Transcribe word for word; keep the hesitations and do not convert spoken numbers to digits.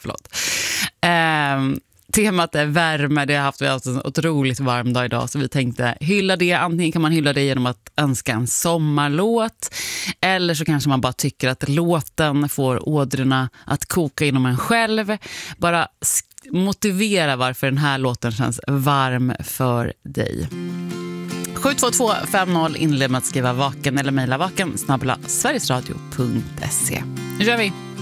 förlåt. Eh, temat är värme, det har haft, vi har haft en otroligt varm dag idag så vi tänkte hylla det. Antingen kan man hylla det genom att önska en sommarlåt eller så kanske man bara tycker att låten får ådrorna att koka inom en själv. Bara motivera varför den här låten känns varm för dig. sju två två fem noll inled med att skriva vaken eller mejla vaken snabbla sverigesradio punkt se. Nu kör vi!